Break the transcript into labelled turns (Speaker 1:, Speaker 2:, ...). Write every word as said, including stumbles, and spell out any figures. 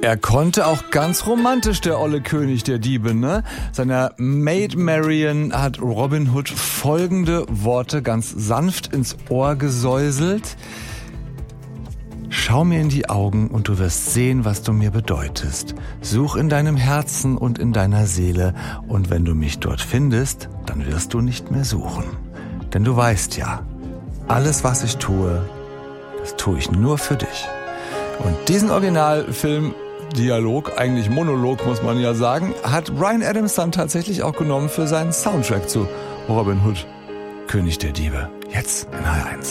Speaker 1: Er konnte auch ganz romantisch, der olle König der Diebe, ne? Seiner Maid Marian hat Robin Hood folgende Worte ganz sanft ins Ohr gesäuselt. Schau mir in die Augen und du wirst sehen, was du mir bedeutest. Such in deinem Herzen und in deiner Seele, und wenn du mich dort findest, dann wirst du nicht mehr suchen. Denn du weißt ja, alles, was ich tue, das tue ich nur für dich. Und diesen Originalfilm-Dialog, eigentlich Monolog muss man ja sagen, hat Bryan Adams dann tatsächlich auch genommen für seinen Soundtrack zu Robin Hood, König der Diebe. Jetzt in H R eins.